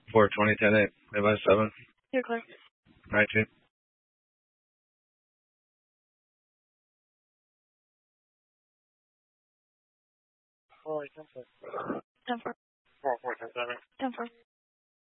42010 8. 8 by 7. You're clear. 19. Oh, 10-4. 10-4. 4 4 10 7. 10-4.